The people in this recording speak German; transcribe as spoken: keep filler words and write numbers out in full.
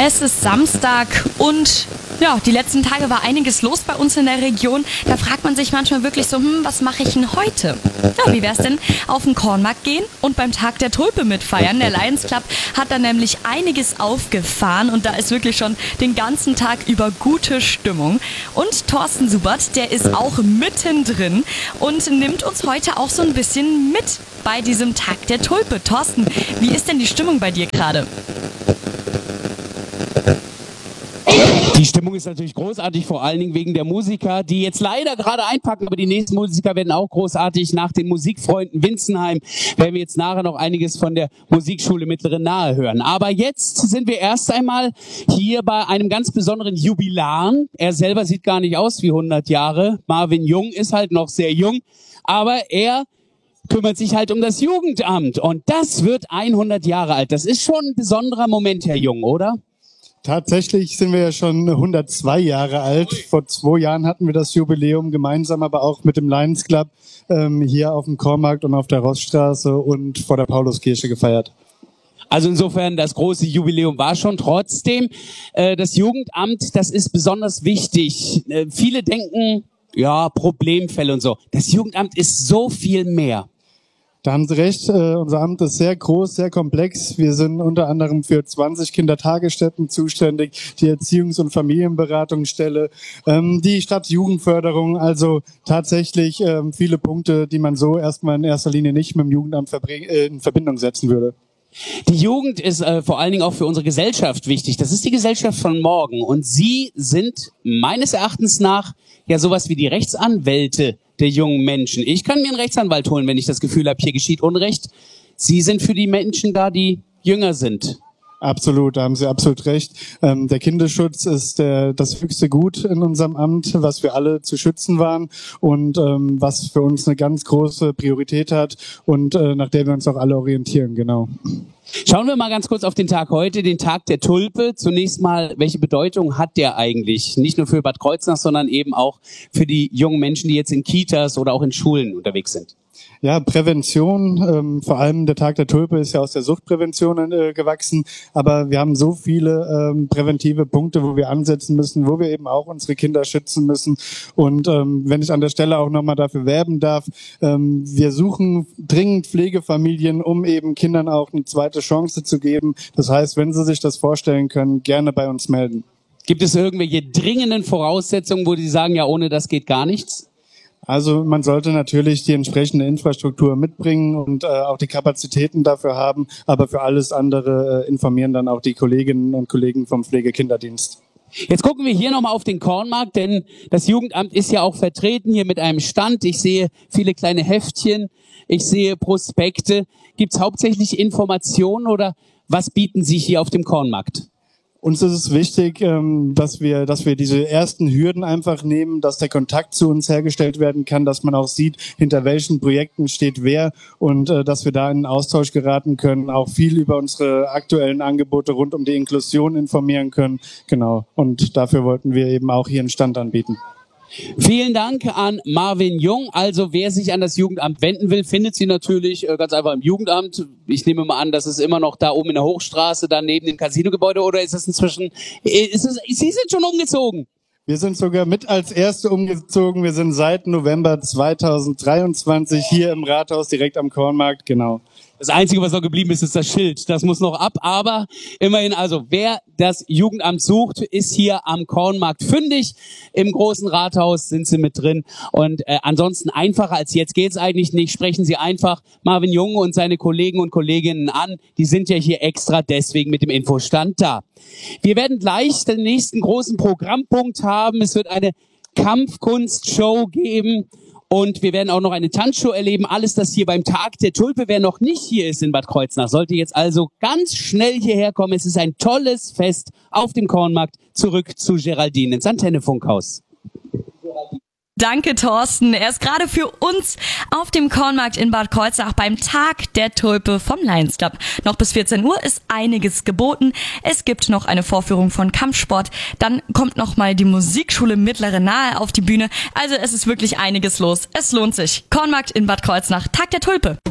Es ist Samstag und ja, die letzten Tage war einiges los bei uns in der Region. Da fragt man sich manchmal wirklich so, hm, was mache ich denn heute? Ja, wie wär's denn auf den Kornmarkt gehen und beim Tag der Tulpe mitfeiern? Der Lions Club hat da nämlich einiges aufgefahren und da ist wirklich schon den ganzen Tag über gute Stimmung. Und Thorsten Subert, der ist auch mittendrin und nimmt uns heute auch so ein bisschen mit bei diesem Tag der Tulpe. Thorsten, wie ist denn die Stimmung bei dir gerade? Die Stimmung ist natürlich großartig, vor allen Dingen wegen der Musiker, die jetzt leider gerade einpacken, aber die nächsten Musiker werden auch großartig. Nach den Musikfreunden Winzenheim werden wir jetzt nachher noch einiges von der Musikschule Mittlere Nahe hören. Aber jetzt sind wir erst einmal hier bei einem ganz besonderen Jubilar. Er selber sieht gar nicht aus wie hundert Jahre. Marvin Jung ist halt noch sehr jung, aber er kümmert sich halt um das Jugendamt und das wird hundert Jahre alt. Das ist schon ein besonderer Moment, Herr Jung, oder? Tatsächlich sind wir ja schon hundertzwei Jahre alt. Vor zwei Jahren hatten wir das Jubiläum gemeinsam, aber auch mit dem Lions Club ähm, hier auf dem Kornmarkt und auf der Rossstraße und vor der Pauluskirche gefeiert. Also insofern, das große Jubiläum war schon. Trotzdem, äh, das Jugendamt, das ist besonders wichtig. Äh, viele denken, ja, Problemfälle und so. Das Jugendamt ist so viel mehr. Da haben Sie recht, äh, unser Amt ist sehr groß, sehr komplex. Wir sind unter anderem für zwanzig Kindertagesstätten zuständig, die Erziehungs- und Familienberatungsstelle, ähm, die Stadtjugendförderung, also tatsächlich ähm, viele Punkte, die man so erstmal in erster Linie nicht mit dem Jugendamt verbring- äh, in Verbindung setzen würde. Die Jugend ist äh, vor allen Dingen auch für unsere Gesellschaft wichtig. Das ist die Gesellschaft von morgen. Und Sie sind meines Erachtens nach ja sowas wie die Rechtsanwälte der jungen Menschen. Ich kann mir einen Rechtsanwalt holen, wenn ich das Gefühl habe, hier geschieht Unrecht. Sie sind für die Menschen da, die jünger sind. Absolut, da haben Sie absolut recht. Ähm, der Kinderschutz ist der, das höchste Gut in unserem Amt, was wir alle zu schützen waren und ähm, was für uns eine ganz große Priorität hat und äh, nach der wir uns auch alle orientieren, genau. Schauen wir mal ganz kurz auf den Tag heute, den Tag der Tulpe. Zunächst mal, welche Bedeutung hat der eigentlich? Nicht nur für Bad Kreuznach, sondern eben auch für die jungen Menschen, die jetzt in Kitas oder auch in Schulen unterwegs sind. Ja, Prävention, ähm, vor allem der Tag der Tulpe ist ja aus der Suchtprävention äh, gewachsen, aber wir haben so viele ähm, präventive Punkte, wo wir ansetzen müssen, wo wir eben auch unsere Kinder schützen müssen und ähm, wenn ich an der Stelle auch nochmal dafür werben darf, ähm, wir suchen dringend Pflegefamilien, um eben Kindern auch eine zweite Chance zu geben. Das heißt, wenn Sie sich das vorstellen können, gerne bei uns melden. Gibt es irgendwelche dringenden Voraussetzungen, wo Sie sagen, ja, ohne das geht gar nichts? Also man sollte natürlich die entsprechende Infrastruktur mitbringen und äh, auch die Kapazitäten dafür haben, aber für alles andere äh, informieren dann auch die Kolleginnen und Kollegen vom Pflegekinderdienst. Jetzt gucken wir hier nochmal auf den Kornmarkt, denn das Jugendamt ist ja auch vertreten hier mit einem Stand. Ich sehe viele kleine Heftchen, ich sehe Prospekte. Gibt es hauptsächlich Informationen oder was bieten Sie hier auf dem Kornmarkt? Uns ist es wichtig, dass wir, dass wir diese ersten Hürden einfach nehmen, dass der Kontakt zu uns hergestellt werden kann, dass man auch sieht, hinter welchen Projekten steht wer und dass wir da in Austausch geraten können, auch viel über unsere aktuellen Angebote rund um die Inklusion informieren können. Genau. Und dafür wollten wir eben auch hier einen Stand anbieten. Vielen Dank an Marvin Jung. Also wer sich an das Jugendamt wenden will, findet sie natürlich äh, ganz einfach im Jugendamt. Ich nehme mal an, das ist immer noch da oben in der Hochstraße, da neben dem Casinogebäude, oder ist es inzwischen, ist es, Sie sind schon umgezogen? Wir sind sogar mit als Erste umgezogen. Wir sind seit November zweitausenddreiundzwanzig hier im Rathaus, direkt am Kornmarkt, genau. Das Einzige, was noch geblieben ist, ist das Schild. Das muss noch ab, aber immerhin, also wer das Jugendamt sucht, ist hier am Kornmarkt fündig. Im großen Rathaus sind Sie mit drin und äh, ansonsten einfacher als jetzt geht's eigentlich nicht. Sprechen Sie einfach Marvin Jung und seine Kollegen und Kolleginnen an. Die sind ja hier extra deswegen mit dem Infostand da. Wir werden gleich den nächsten großen Programmpunkt haben. Es wird eine Kampfkunstshow geben. Und wir werden auch noch eine Tanzshow erleben. Alles das hier beim Tag der Tulpe. Wer noch nicht hier ist in Bad Kreuznach, sollte jetzt also ganz schnell hierher kommen. Es ist ein tolles Fest auf dem Kornmarkt. Zurück zu Geraldine ins Antennefunkhaus. Danke, Thorsten. Er ist gerade für uns auf dem Kornmarkt in Bad Kreuznach beim Tag der Tulpe vom Lions Club. Noch bis vierzehn Uhr ist einiges geboten. Es gibt noch eine Vorführung von Kampfsport. Dann kommt noch mal die Musikschule Mittlere Nahe auf die Bühne. Also es ist wirklich einiges los. Es lohnt sich. Kornmarkt in Bad Kreuznach, Tag der Tulpe.